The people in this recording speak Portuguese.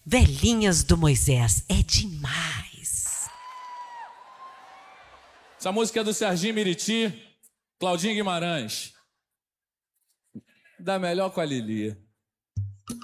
Velhinhas do Moisés. É demais. Essa música é do Serginho Miriti, Claudinho Guimarães. Da melhor com a Lilia.